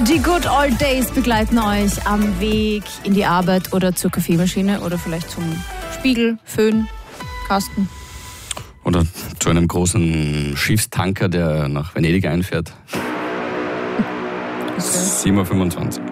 Die Good Old Days begleiten euch am Weg in die Arbeit oder zur Kaffeemaschine oder vielleicht zum Spiegel, Föhn, Kasten. Oder zu einem großen Schiffstanker, der nach Venedig einfährt. 7:25 Uhr.